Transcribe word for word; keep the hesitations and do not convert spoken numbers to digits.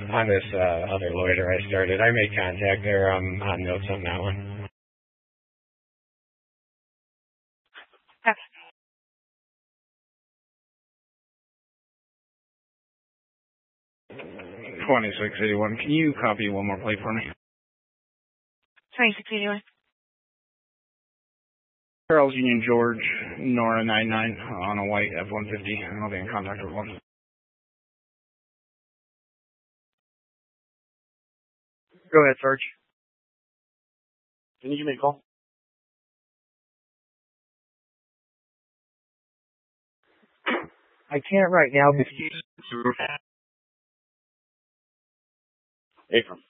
on this uh, other loiter I started. I made contact there. I'm on notes on that one. twenty-six eighty-one. Can you copy one more plate for me? twenty-six eighty-one. Charles Union George, Nora nine nine on a white F one fifty. I'll be in contact with one. Go ahead, Sarge. Can you give me a call? I can't right now. Apron.